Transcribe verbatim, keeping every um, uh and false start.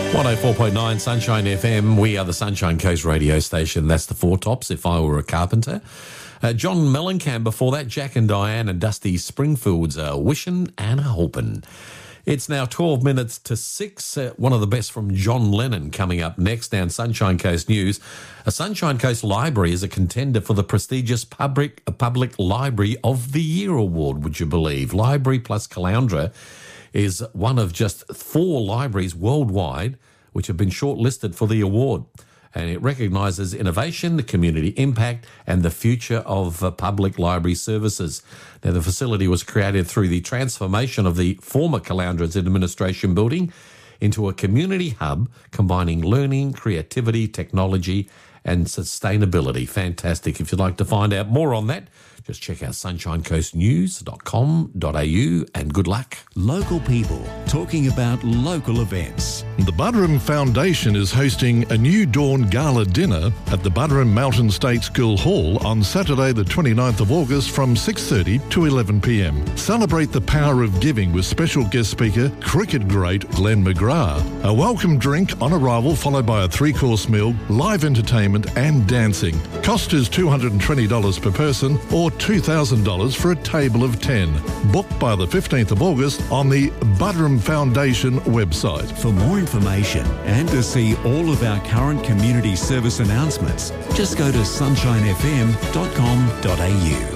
one oh four point nine Sunshine F M. We are the Sunshine Coast radio station. That's the Four Tops, If I Were a Carpenter. Uh, John Mellencamp before that, Jack and Diane and Dusty Springfield's uh, Wishin' and a Hopin'. It's now twelve minutes to six. Uh, one of the best from John Lennon coming up next down Sunshine Coast News. A Sunshine Coast Library is a contender for the prestigious Public, Public Library of the Year award, would you believe? Library plus Caloundra is one of just four libraries worldwide which have been shortlisted for the award. And it recognises innovation, the community impact, and the future of uh, public library services. Now, the facility was created through the transformation of the former Caloundra's administration building into a community hub combining learning, creativity, technology, and sustainability. Fantastic. If you'd like to find out more on that, just check out sunshine coast news dot com dot a u and good luck. Local people talking about local events. The Buderim Foundation is hosting a new dawn gala dinner at the Buderim Mountain State School Hall on Saturday the twenty-ninth of August from six thirty to eleven p m. Celebrate the power of giving with special guest speaker, cricket great Glenn McGrath. A welcome drink on arrival followed by a three-course meal, live entertainment and dancing. Cost is two hundred twenty dollars per person or two thousand dollars for a table of ten. Book by the fifteenth of August on the Buderim Foundation website. For more information and to see all of our current community service announcements, just go to sunshine f m dot com dot a u.